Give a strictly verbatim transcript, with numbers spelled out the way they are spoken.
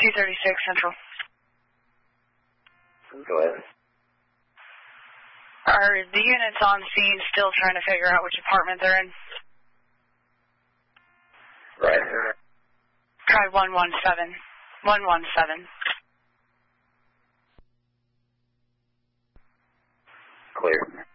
two thirty-six Central. Go ahead. Are the units on scene still trying to figure out which apartment they're in? Right. Try one one seven. one one seven. Clear.